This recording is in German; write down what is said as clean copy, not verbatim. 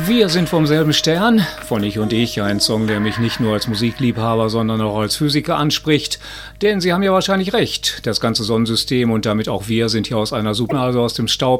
Wir sind vom selben Stern, von Ich und Ich, ein Song, der mich nicht nur als Musikliebhaber, sondern auch als Physiker anspricht. Denn Sie haben ja wahrscheinlich recht, das ganze Sonnensystem und damit auch wir sind hier aus einer Super, also aus dem Staub